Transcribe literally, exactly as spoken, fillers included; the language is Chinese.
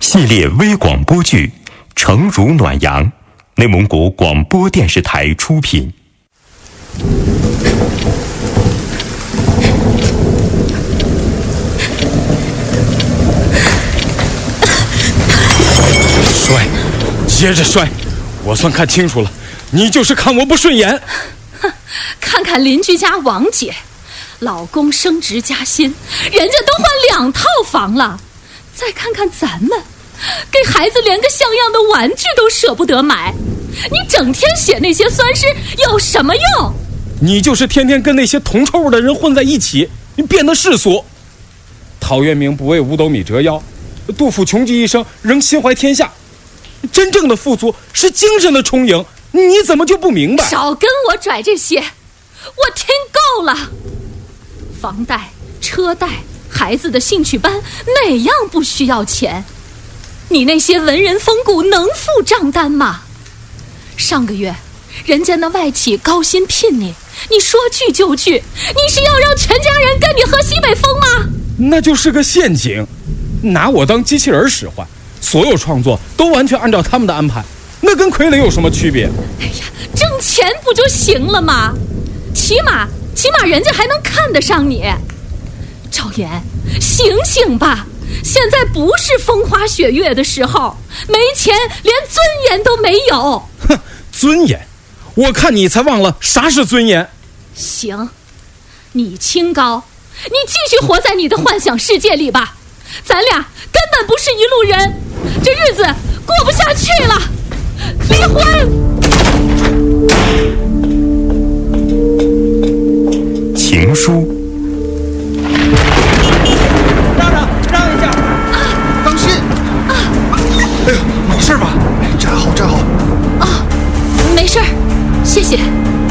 系列微广播剧《诚如暖阳》，内蒙古广播电视台出品。 摔，接着摔，我算看清楚了，你就是看我不顺眼。 哼，看看邻居家王姐，老公升职加薪，人家都换两套房了。再看看咱们，给孩子连个像样的玩具都舍不得买，你整天写那些酸诗有什么用？ 你就是天天跟那些铜臭味的人混在一起，你变得世俗。陶渊明不为五斗米折腰，杜甫穷极一生仍心怀天下。真正的富足是精神的充盈，你怎么就不明白？ 少跟我拽这些，我听够了。房贷、车贷、孩子的兴趣班，哪样不需要钱？你那些文人风骨能付账单吗？上个月人家那外企高薪聘你，你说去就去，你是要让全家人跟你喝西北风吗？ 那就是个陷阱，拿我当机器人使唤，所有创作都完全按照他们的安排，那跟傀儡有什么区别？ 哎呀，挣钱不就行了吗？起码起码人家还能看得上你。赵岩，醒醒吧，现在不是风花雪月的时候，没钱连尊严都没有。 哼，尊严？我看你才忘了啥是尊严。 行，你清高，你继续活在你的幻想世界里吧，咱俩根本不是一路人，这日子过不下去了，离婚。 情书。 让让让一下！ 啊， 当心！ 啊， 哎呦，没事吧？站好站好。 哦，没事儿，谢谢。